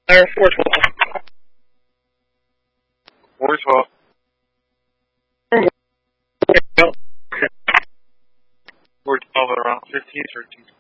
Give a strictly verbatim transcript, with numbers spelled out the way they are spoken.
Or four twelve. four twelve. four twelve at around fifteen, thirteen.